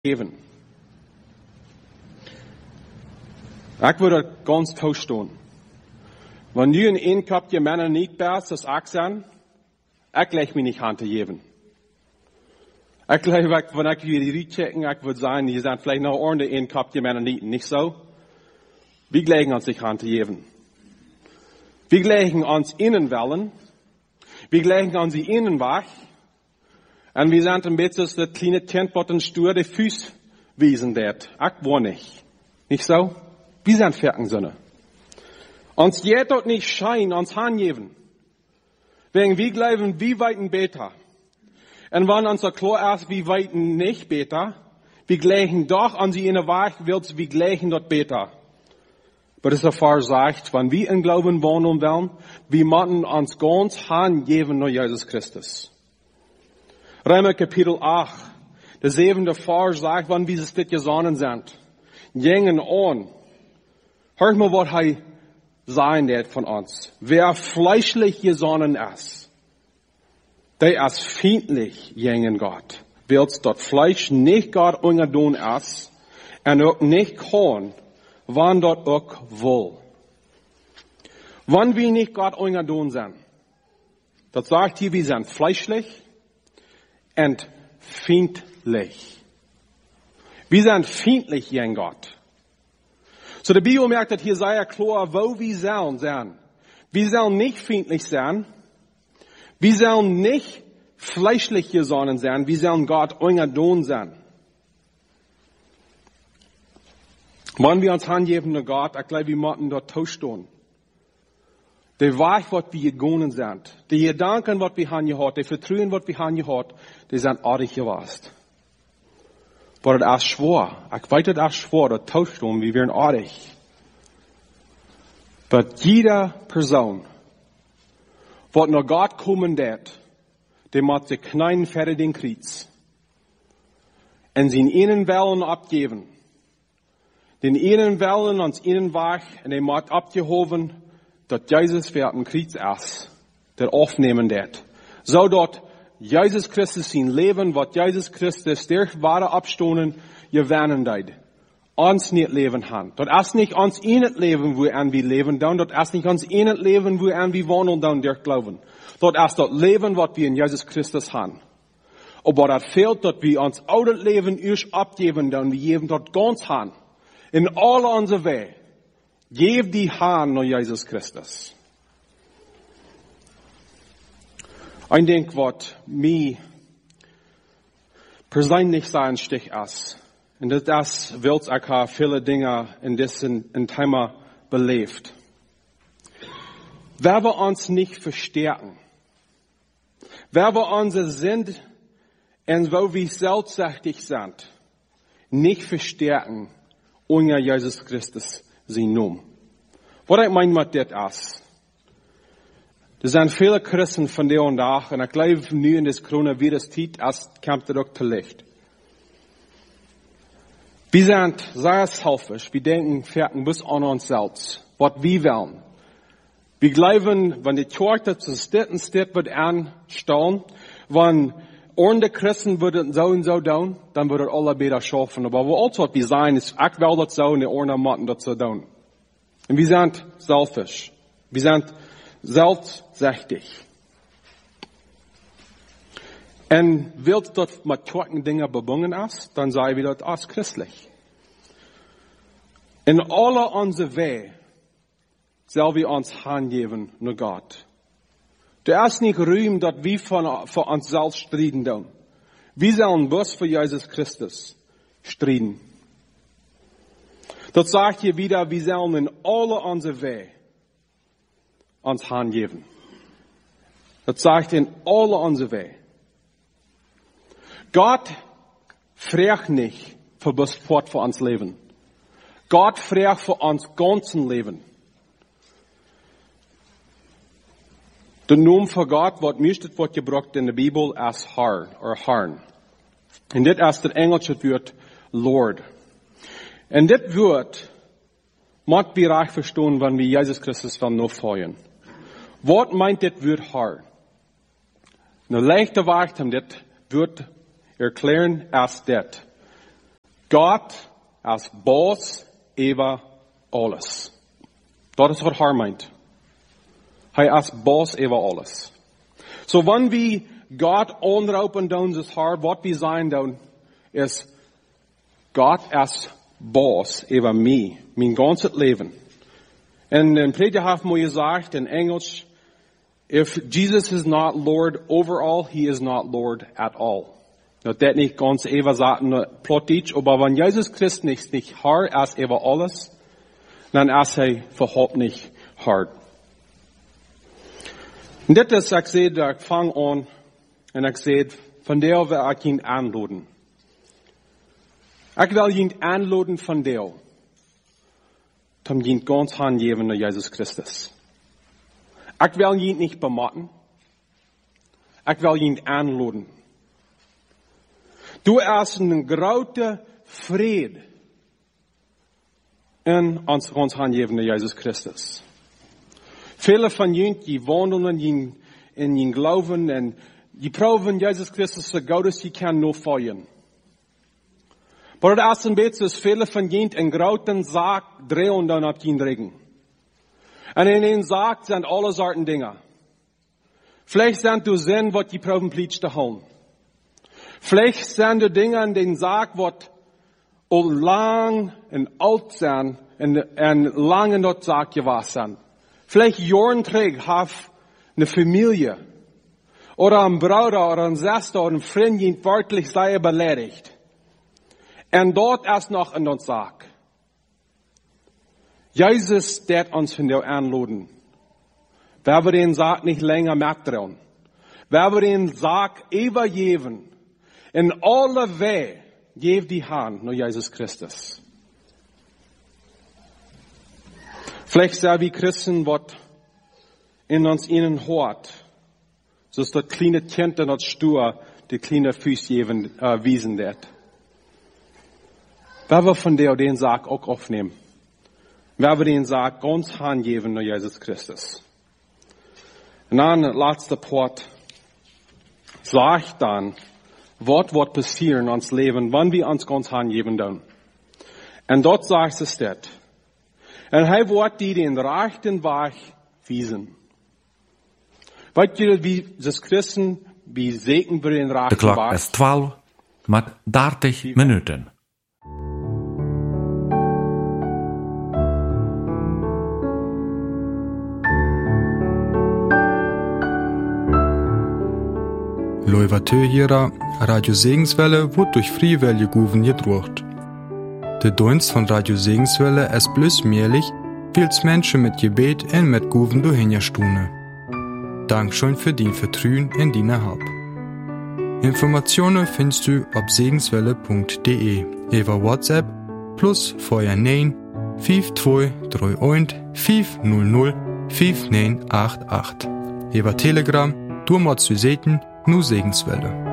geven. Ik wil dat ganz toestaan. Wanneer nu een kopje mannen niet best, als ik zijn, ik leg me niet aan te geven. Ik geloof, wanneer ik jullie rechecken, ik wil zeggen, je zijn vielleicht nog ordentlich een kopje mannen niet zo. Wir legen uns sich an zu geben. Wir legen uns innen wellen. Wir legen uns die innen wach. Und wir sind ein bisschen das kleine Kind, was den Stuhl die Füße wiesen wird. Ich wohne nicht. Nicht so? Wir sind Ferkensöhne. Uns geht dort nicht Schein, uns hingeben. Wegen wir glauben, wir weiten besser. Und wenn uns klar ist, wir weiten nicht besser, wir legen doch an sie innen wach, wir legen dort besser. Aber das erfahr sagt, wenn wir in Glauben wohnen wollen, wir müssen uns ganz hingeben nach Jesus Christus. Römer Kapitel 8, der 7. Vers sagt, wenn wir es dit gesonnen sind, jängen an. Hör mal, was er sagen wird von uns. Wer fleischlich gesonnen ist, der ist feindlich gegen Gott. Wer dort Fleisch nicht Gott ungedun ist, und auch nicht kann, wann dort auch wohl. Wann wir nicht Gott ungedun sind, das sagt hier, wir sind fleischlich und feindlich. Wir sind feindlich gegen Gott. So die Bibel merkt, dass hier sei ja klar, wo wir sollen sein. Wir sollen nicht feindlich sein. Wir sollen nicht fleischlich gesonnen sein. Wir sollen Gott ungedun sein. Wenn wir uns hingeben zu Gott, ich glaube, wir müssen dort tauschen. Der Weg, was wir gegangen sind, die Gedanken, was wir haben gehabt, die Vertrauen, was wir haben gehabt, die sind artig gewesen. Aber das ist schwer. Ich weiß, das ist schwer, das tauschen, wir werden artig. Aber jede Person, was nach Gott kommen wird, die muss sich knien für den Kreuz. Und sie in ihnen Wellen abgeben. Den ihnen Wellen uns ihnen wach, und er muss abgehoben, dass Jesus für am Kreuz ist, der aufnehmen wird. So dort Jesus Christus sein Leben, was Jesus Christus der wahre Abstoßen gewähnen hat, uns nicht leben haben. Dort ist nicht uns ihnen Leben, wo wir leben, dort ist nicht uns ihnen Leben, wo wir wohnen, durch Glauben. Dort ist das Leben, was wir in Jesus Christus haben. Aber das fehlt, dass wir uns auch das Leben erst abgeben, wir geben dort ganz haben. In all unser Wege, gib die Hand nach Jesus Christus. Ich denke, was mir persönlich sein Stich ist, und das wird auch viele Dinge in diesem Thema belebt. Wenn wir uns nicht verstärken, wenn wir unsere sind, und wo wir selbstsüchtig sind, nicht verstärken, ohne Jesus Christus sein Namen. Was ich meine mit das ist, er sind viele Christen von der und nach, und ich glaube, nu in das Coronavirus-Zeit kommt das auch zu Licht. Wir sind sehr selfish, wir denken, fertig bis an uns selbst, was wir wollen. Wir glauben, wenn die Kirche zu Stadt wird anstellen, wenn ordentliche Christen würden so und so tun, dann würden alle besser schaffen. Aber wo alles was wir sein, ist, ich will das so und die ordentlichen müssen das so tun. Und wir sind selfish. Wir sind selbstsüchtig. Und wird dort mit solchen Dingen verbunden ist, dann sei wir dort als christlich. In aller unserer Wege sollen wir uns hingeben nur Gott. Der ist nicht Ruhm, dass wir für uns selbst striden tun. Wir sollen bloß für Jesus Christus striden. Das sagt hier wieder, wir sollen in aller unserer Wege uns hingeben. Das sagt in aller unserer Wege. Gott fragt nicht für das Fort für uns Leben. Gott fragt für uns ganzen Leben. Der Name für Gott, was meistens wird gebraucht in der Bibel, ist Herr oder Herrn. Und das ist das englische Wort Lord. Und das Wort muss wir recht verstehen, wenn wir Jesus Christus nachfolgen. Was meint das Wort Herr? Eine leichte Weg, um das Wort erklären, ist das. Gott als Boss über alles. Dat is wat hij meint. Hij als Boss über alles. So wenn wir Gott anrufen in unser Hart, was wir sein tun, ist Gott als Boss über mich, mein ganzes Leben. Und in Prediger hat mir gesagt in Englisch, if Jesus is not Lord over all, he is not Lord at all. Nou, dat nicht ganz über sagen, plottig, aber wenn Jesus Christus nicht Herr als über alles, dann ist er überhaupt nicht Herr. Und das ist, ich sehe, ich fange an, und ich sehe, von der will ich ihn anladen. Ich will ihn anladen von der, um ihn ganz hingeben nach Jesus Christus. Ich will ihn nicht bematten. Ich will ihn anladen. Du hast einen großen Frieden in uns hingeben nach Jesus Christus. Viele von ihnen, die wandeln in ihren Glauben und die proben Jesus Christus so gut als sie können nur feiern. Aber das erste Bild ist, viele von ihnen einen großen Sack drehen dann auf den Regen. Und in den Sack sind alle Sorten Dinge. Vielleicht sind du sehen, was die proben Plitsch zu holen. Vielleicht sind du Dinge in den Sack, was lang und alt sind und lang in dort Sack gewesen sind. Vielleicht Jahren trägt, hat eine Familie oder ein Bruder oder ein Schwester oder ein Freund wirklich sehr beleidigt. Und dort erst noch in uns Sack. Jesus wird uns von der anladen. Wer wir den Sack nicht länger mitdrehen. Wer wir den Sack übergeben. In alle Wege gebe die Hand nur Jesus Christus. Vielleicht sind wir Christen, was in uns innen hört. So ist das kleine Kind, das stur, die kleine Füße wiesen wird. Wer wir von der den Sack auch aufnehmen. Wer wir den Sack ganz hingeben nur Jesus Christus. Und dann, letzter Part, sagt dann, was wird passieren in uns Leben, wenn wir uns ganz hingeben tun. Und dort sagt es das. Und er wird die den rechten Weg wiesen. Weet jullie wie das Christen, wie segnen wir den rechten Weg? De klok is 12 met 30 minuten. Loivatøyera, Radio Segenswelle wird durch Friwelle Guven gedruckt. Der Dienst von Radio Segenswelle ist bloß möglich, weil's Menschen mit Gebet und mit Guven durchhinstune. Dankeschön für die Vertrauen in deine Help. Informationen findest du auf segenswelle.de über WhatsApp plus 49 5231 500 5988. Über Telegram, du musst du sehen, nur Segenswelle.